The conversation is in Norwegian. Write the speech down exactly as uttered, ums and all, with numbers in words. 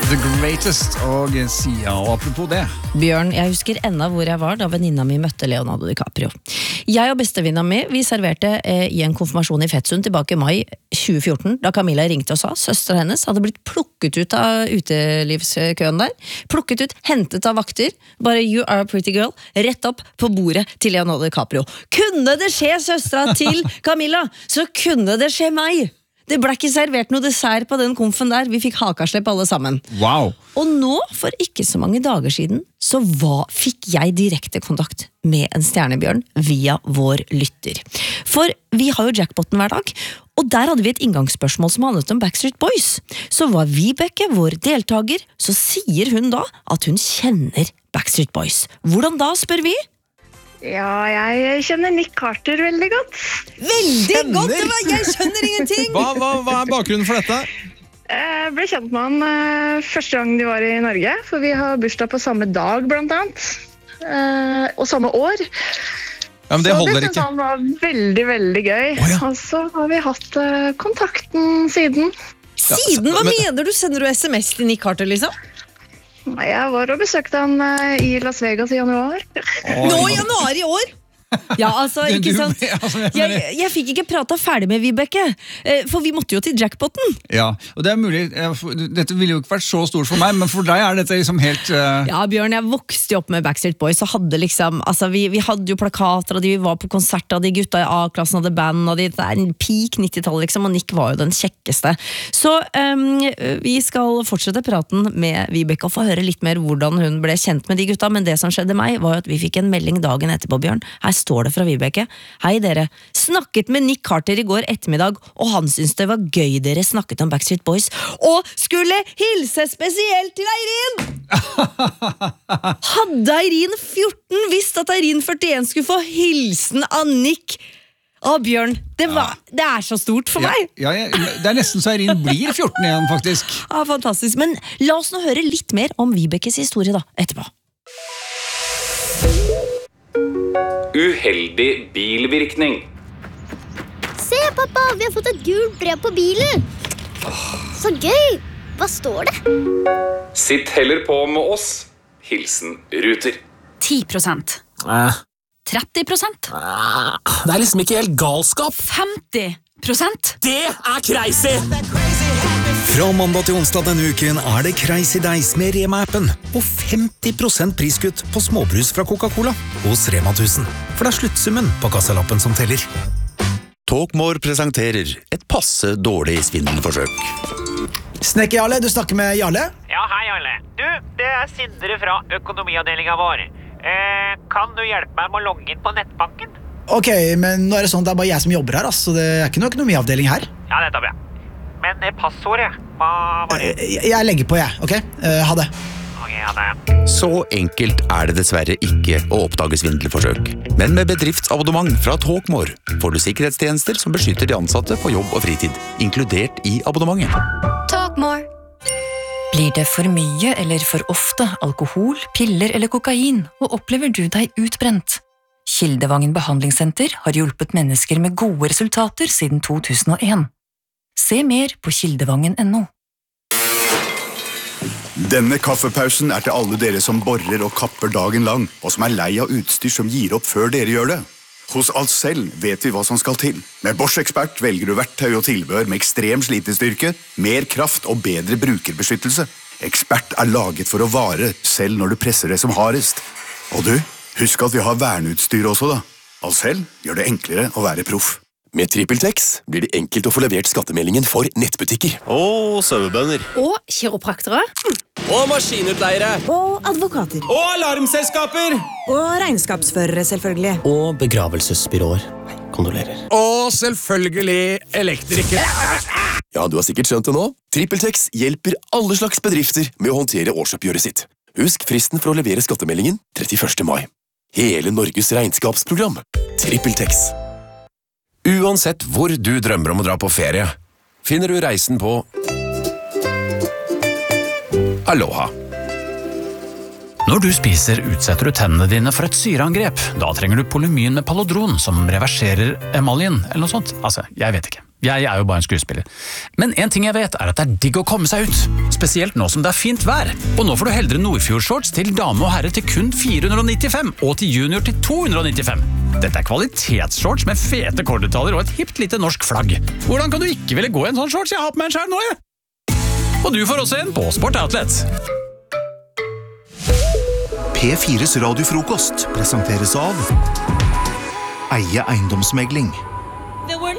The Greatest og Sia, og apropos det. Bjørn, jeg husker enda hvor jeg var da venninna mi møtte Leonardo DiCaprio. Jeg og bestevenninna mi, vi serverte eh, i en konfirmasjon i Fettsund tilbake i mai tjue fjorten, da Camilla ringte og sa søsteren hennes hadde blitt plukket ut av utelivskøen der. Plukket ut, hentet av vakter. Bare you are a pretty girl. Rett opp på bordet til Leonardo DiCaprio. Kunne det skje søstera til Camilla, så kunne det skje meg! Det ble ikke servert noe dessert på den konfen der. Vi fikk hakaslepp alle sammen. Wow. Og nå, for ikke så mange dager siden, så var, fikk jeg direkte kontakt med en stjernebjørn via vår lytter. For vi har jo jackpotten hver dag, og der hadde vi et inngangsspørsmål som handlet om Backstreet Boys. Så var Vibeke vår deltager, så sier hun da at hun kjenner Backstreet Boys. Hvordan da, spør vi? Ja, jeg kjenner Nick Carter veldig godt. Veldig Kjenner? godt, det var, jeg skjønner ingenting. Hva, hva, hva er bakgrunnen for dette? Jeg ble kjent med han uh, første gang de var i Norge, for vi har bursdag på samme dag blant annet, uh, og samme år. Ja, men det så holder det ikke. synes han var veldig, veldig gøy. Oh, ja. Og så har vi hatt uh, kontakten siden. Siden, hva men- mener du? Sender du sms til Nick Carter, liksom? Jeg var og besøkte han uh, i Las Vegas i januar. Nå i januar i år? Ja, altså, ikke Du- sant? altså, jeg Jeg, mener- jeg fikk ikke prata ferdig med Vibeke, eh, for vi måtte jo til jackpotten. Ja, og det er mulig, eh, for- dette ville jo ikke vært så stort for meg, men for deg er dette liksom helt... eh, Ja, Bjørn, jeg vokste jo opp med Backstreet Boys, og hadde liksom, altså, vi, vi hadde jo plakater, og de, vi var på konsert, og de gutta i A-klassen hadde band, og de, det er en peak nittitallet, liksom, og Nick var jo den kjekkeste. Så um, vi skal fortsette praten med Vibeke, og få høre litt mer hvordan hun ble kjent med de gutta, men det som skjedde meg, var jo at vi fikk en melding dagen etterpå, Bjørn. Her står det fra Vibeke. Hei dere, snakket med Nick Carter i går ettermiddag, og han syntes det var gøy dere snakket om Backstreet Boys, og skulle hilse spesielt til Eirin! Hadde Eirin fjorten visst at Eirin førtien skulle få hilsen av Nick? Å, Bjørn, det, var, det er så stort for ja, meg. ja, jeg- det er nesten så Eirin blir fjorten igjen, faktisk. Ja, fantastisk. Men la oss nå høre litt mer om Vibekes historie da, etterpå. Uheldig bilvirkning. Se, pappa, vi har fått et gult brev på bilen. Så gøy! Hva står det? Sitt heller på med oss. Hilsen Ruter. ti prosent. Eh, tretti prosent. Det er liksom ikke helt galskap. femti prosent. Det er crazy! Fra mandag til onsdag denne uken er det Crazy Days med Rema-appen og femti prosent priskutt på småbrus fra Coca-Cola hos Rema tusen. For det er sluttsummen på kassalappen som teller. Talkmore presenterer et passe dårlig svindelforsøk. Snekker Jarle, du snakker med Jarle? Ja, hei Jarle. Du, det er Sindre fra økonomiavdelingen vår. Eh, kan du hjelpe meg med å logge inn på nettbanken? Ok, men nå er det sånn at det er bare jeg som jobber her, altså. Det er ikke noe økonomiavdeling her. Ja, nettopp, ja. Men eh, passordet, hva var det? Jeg, jeg legger på, jeg, ok? Eh, ha det. Ok, ja, det. Så enkelt er det dessverre ikke å oppdage svindelforsøk. Men med bedriftsabonnement fra Talkmore får du sikkerhetstjenester som beskytter de ansatte på jobb og fritid, inkludert i abonnementet. Talkmore. Blir det for mye eller for ofte alkohol, piller eller kokain, og opplever du deg utbrent? Kildevangen behandlingssenter har hjulpet mennesker med gode resultater siden to tusen og en. Se mer på kildevangen punktum no. Denne kaffepausen er til alle dere som borer og kapper dagen lang, og som er lei av utstyr som gir opp før dere gjør det. Hos Ahlsell vet vi hva som skal til. Med Bosch Expert velger du verktøy og tilbehør med ekstrem slitestyrke, mer kraft og bedre brukerbeskyttelse. Expert er laget for å vare, selv når du presser det som hardest. Og du, husk at vi har verneutstyr også da. Ahlsell gjør det enklere å være proff. Med TrippelTex blir det enkelt å få levert skattemeldingen for nettbutikker. Og sauebønder. Og kiropraktere. Og maskinutleiere. Og advokater. Og alarmselskaper. Og regnskapsførere, selvfølgelig. Og begravelsesbyråer. Kondolerer. Og selvfølgelig elektrikere. Ja, du har sikkert skjønt det nå. TrippelTex hjelper alle slags bedrifter med å håndtere årsoppgjøret sitt. Husk fristen for å levere skattemeldingen trettiførste mai. Hele Norges regnskapsprogram. TrippelTex. Uansett hvor du drømmer om å dra på ferie, finner du reisen på Aloha. Når du spiser, utsetter du tennene dine for et syreangrep. Da trenger du Polymyn med Palodron, som reverserer emaljen, eller noe sånt. Altså, jeg vet ikke. Jeg er jo bare en skuespiller. Men en ting jeg vet er at det er digg å komme seg ut. Spesielt nå som det er fint vær. Og nå får du heldre Nordfjord-shorts til dame og herre til kun fire hundre nittifem, og til junior til to hundre nittifem. Dette er kvalitetsshorts med fete kordetaller og et hipt lite norsk flagg. Hvordan kan du ikke ville gå i en sånn shorts? Jeg har på meg en skjær nå, jeg. Og du får også en på Sport Outlet. P fires radiofrokost presenteres av Eie eiendomsmegling.